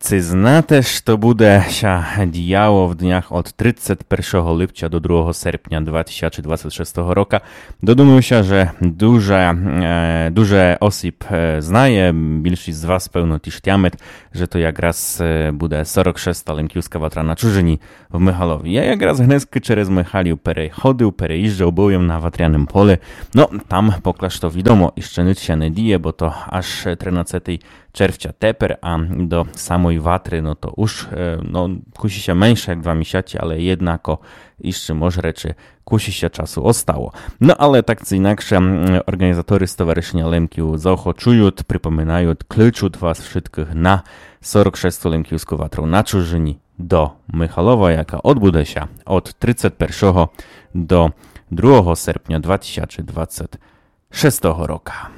Ci znate, що буде діяло в днях від 31 липня до 2 серпня 2026 року. Додумуюся, що дуже осіб знає, більшість з вас, певно, ті тямить, що то якраз буде 46-та лемківська ватра на чужині в Михайлові. Я якраз гнезки через Михайлів переїжджав, був на ватряному полі. No, tam poklaż to wiadomo, jeszcze nic się nie dzieje, bo to aż 13 czerwca teper, a do samej watry, no to już kusi się mniejsze jak 2 miesiące, ale jednako jeszcze może rzeczy kusi się czasu ostało. No ale tak czy inaczej organizatory Stowarzyszenia Lemkiów zaochocują, przypominają, kłyczą was wszystkich na 46 Lemkiewską watrą na Czurzyni do Michalowa, jaka odbude się od 31 do 2 серпня 2026 року.